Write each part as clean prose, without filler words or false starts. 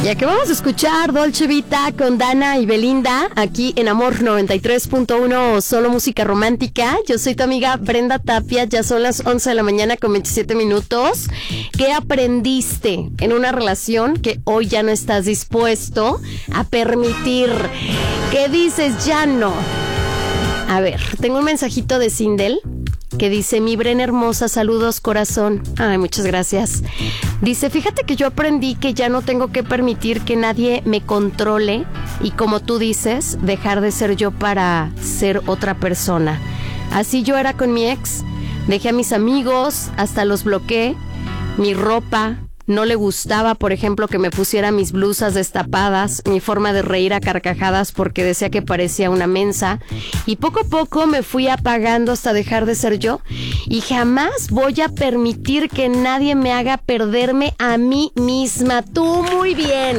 Ya que vamos a escuchar Dolce Vita con Dana y Belinda aquí en Amor 93.1, solo música romántica. Yo soy tu amiga Brenda Tapia, ya son las 11 de la mañana con 27 minutos. ¿Qué aprendiste en una relación que hoy ya no estás dispuesto a permitir? ¿Qué dices ya no? A ver, tengo un mensajito de Sindel que dice: mi Bren hermosa, saludos corazón. Ay, muchas gracias. Dice: fíjate que yo aprendí que ya no tengo que permitir que nadie me controle y, como tú dices, dejar de ser yo para ser otra persona. Así yo era con mi ex, dejé a mis amigos, hasta los bloqueé, mi ropa. No le gustaba, por ejemplo, que me pusiera mis blusas destapadas, mi forma de reír a carcajadas porque decía que parecía una mensa. Y poco a poco me fui apagando hasta dejar de ser yo. Y jamás voy a permitir que nadie me haga perderme a mí misma. Tú muy bien.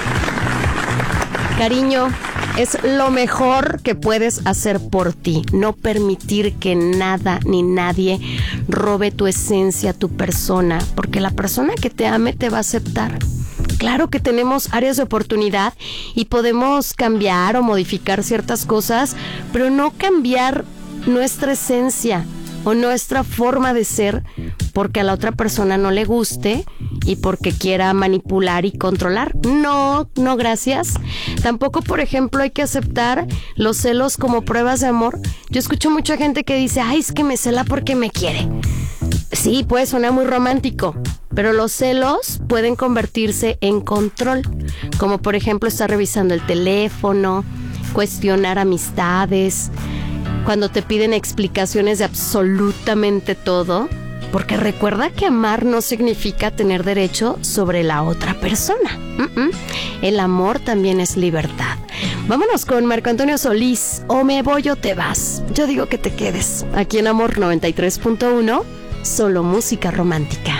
Cariño, es lo mejor que puedes hacer por ti. No permitir que nada ni nadie robe tu esencia, tu persona, porque la persona que te ame te va a aceptar. Claro que tenemos áreas de oportunidad y podemos cambiar o modificar ciertas cosas, pero no cambiar nuestra esencia o nuestra forma de ser porque a la otra persona no le guste y porque quiera manipular y controlar. No gracias. Tampoco, por ejemplo, hay que aceptar los celos como pruebas de amor. Yo escucho mucha gente que dice: ay, es que me cela porque me quiere. Sí, puede sonar muy romántico, pero los celos pueden convertirse en control, como por ejemplo estar revisando el teléfono, cuestionar amistades, cuando te piden explicaciones de absolutamente todo, porque recuerda que amar no significa tener derecho sobre la otra persona. El amor también es libertad. Vámonos con Marco Antonio Solís. O me voy o te vas. Yo digo que te quedes. Aquí en Amor 93.1, solo música romántica.